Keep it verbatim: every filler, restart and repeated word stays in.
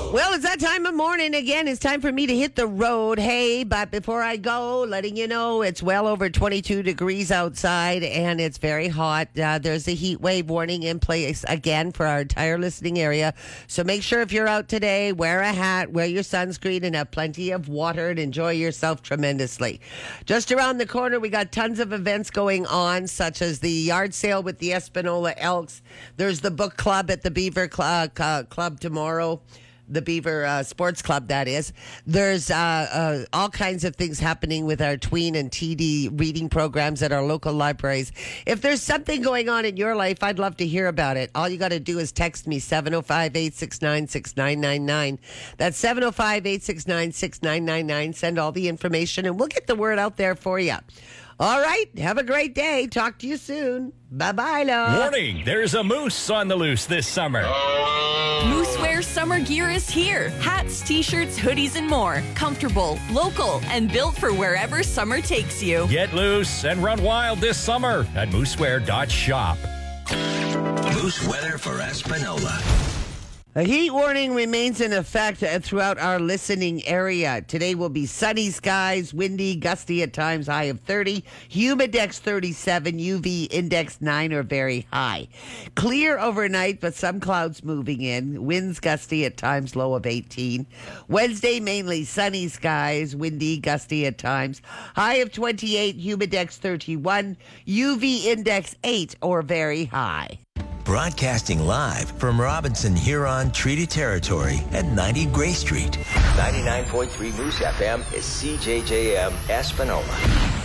Well, it's that time of morning again. It's time for me to hit the road. Hey, but before I go, letting you know it's well over twenty-two degrees outside and it's very hot. Uh, there's a heat wave warning in place again for our entire listening area. So make sure if you're out today, wear a hat, wear your sunscreen, and have plenty of water and enjoy yourself tremendously. Just around the corner, we got tons of events going on, such as the yard sale with the Espanola Elks. There's the book club at the Beaver Cl- uh, Club tomorrow. The Beaver uh, Sports Club, that is. There's uh, uh, all kinds of things happening with our tween and T D reading programs at our local libraries. If there's something going on in your life, I'd love to hear about it. All you got to do is text me, seven oh five, eight six nine, six nine nine nine. That's seven oh five, eight six nine, six nine nine nine. Send all the information, and we'll get the word out there for you. All right, have a great day. Talk to you soon. Bye-bye, love. Warning, there's a moose on the loose this summer. Moosewear summer gear is here. Hats, t-shirts, hoodies, and more. Comfortable, local, and built for wherever summer takes you. Get loose and run wild this summer at moosewear dot shop. Moose weather for Espanola. A heat warning remains in effect throughout our listening area. Today will be sunny skies, windy, gusty at times, high of thirty. Humidex thirty-seven, U V index nine or very high. Clear overnight, but some clouds moving in. Winds gusty at times, low of eighteen. Wednesday, mainly sunny skies, windy, gusty at times. High of twenty-eight, Humidex thirty-one, U V index eight or very high. Broadcasting live from Robinson Huron Treaty Territory at ninety Gray Street. ninety-nine point three Moose F M is C J J M Espanola.